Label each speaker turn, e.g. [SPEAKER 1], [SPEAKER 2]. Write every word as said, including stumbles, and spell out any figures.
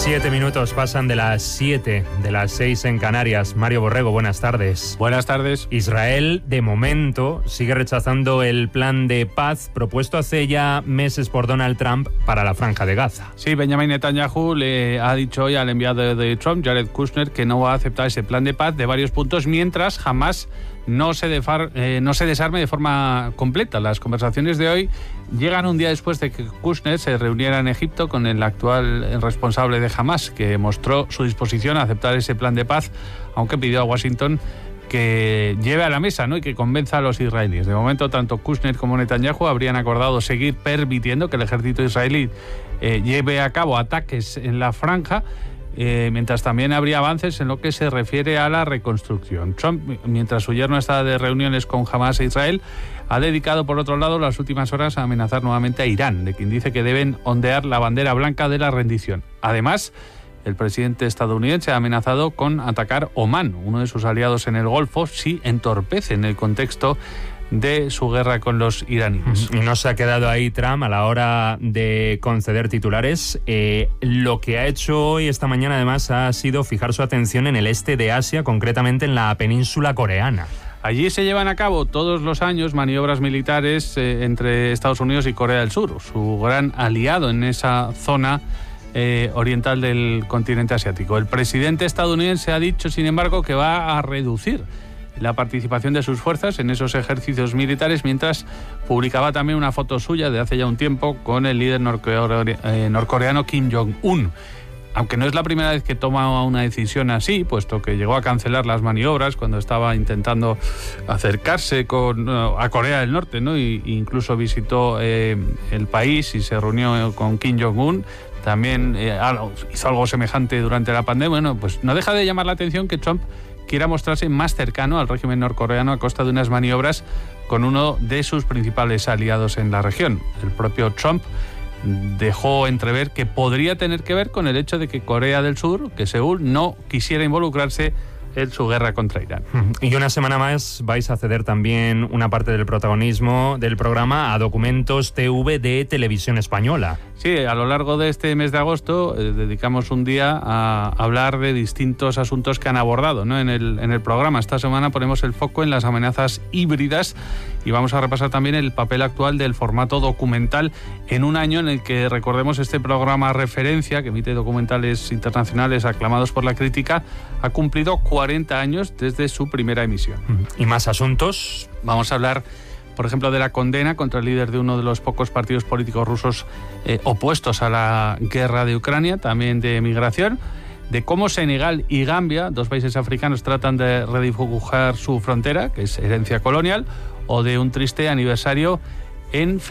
[SPEAKER 1] Siete minutos pasan de las siete, de las seis en Canarias. Mario Borrego, buenas tardes.
[SPEAKER 2] Buenas tardes.
[SPEAKER 1] Israel, de momento, sigue rechazando el plan de paz propuesto hace ya meses por Donald Trump para la Franja de Gaza.
[SPEAKER 2] Sí, Benjamin Netanyahu le ha dicho hoy al enviado de Trump, Jared Kushner, que no va a aceptar ese plan de paz de varios puntos mientras jamás no se, defar, eh, no se desarme de forma completa. Las conversaciones de hoy llegan un día después de que Kushner se reuniera en Egipto con el actual responsable de Hamás, que mostró su disposición a aceptar ese plan de paz, aunque pidió a Washington que lleve a la mesa, ¿no?, y que convenza a los israelíes. De momento, tanto Kushner como Netanyahu habrían acordado seguir permitiendo que el ejército israelí eh, lleve a cabo ataques en la franja, Eh, mientras también habría avances en lo que se refiere a la reconstrucción. Trump, mientras su yerno está de reuniones con Hamás e Israel, ha dedicado, por otro lado, las últimas horas a amenazar nuevamente a Irán, de quien dice que deben ondear la bandera blanca de la rendición. Además, el presidente estadounidense ha amenazado con atacar Omán, uno de sus aliados en el Golfo, si entorpecen el contexto de su guerra con los iraníes.
[SPEAKER 1] Y no se ha quedado ahí Trump a la hora de conceder titulares. Eh, lo que ha hecho hoy, esta mañana, además, ha sido fijar su atención en el este de Asia, concretamente en la península coreana.
[SPEAKER 2] Allí se llevan a cabo todos los años maniobras militares eh, entre Estados Unidos y Corea del Sur, su gran aliado en esa zona eh, oriental del continente asiático. El presidente estadounidense ha dicho, sin embargo, que va a reducir la participación de sus fuerzas en esos ejercicios militares, mientras publicaba también una foto suya de hace ya un tiempo con el líder norcore- eh, norcoreano Kim Jong-un. Aunque no es la primera vez que toma una decisión así, puesto que llegó a cancelar las maniobras cuando estaba intentando acercarse con, uh, a Corea del Norte, ¿no? Y, incluso visitó eh, el país y se reunió con Kim Jong-un. También eh, hizo algo semejante durante la pandemia. Bueno, pues no deja de llamar la atención que Trump quiera mostrarse más cercano al régimen norcoreano a costa de unas maniobras con uno de sus principales aliados en la región. El propio Trump dejó entrever que podría tener que ver con el hecho de que Corea del Sur, que Seúl, no quisiera involucrarse en su guerra contra Irán.
[SPEAKER 1] Y una semana más vais a ceder también una parte del protagonismo del programa a Documentos T V de Televisión Española.
[SPEAKER 2] Sí, a lo largo de este mes de agosto eh, dedicamos un día a hablar de distintos asuntos que han abordado, ¿no?, en el, en el programa. Esta semana ponemos el foco en las amenazas híbridas y vamos a repasar también el papel actual del formato documental en un año en el que, recordemos, este programa referencia, que emite documentales internacionales aclamados por la crítica, ha cumplido cuarenta años desde su primera emisión.
[SPEAKER 1] ¿Y más asuntos?
[SPEAKER 2] Vamos a hablar, por ejemplo, de la condena contra el líder de uno de los pocos partidos políticos rusos eh, opuestos a la guerra de Ucrania, también de migración, de cómo Senegal y Gambia, dos países africanos, tratan de redibujar su frontera, que es herencia colonial, o de un triste aniversario en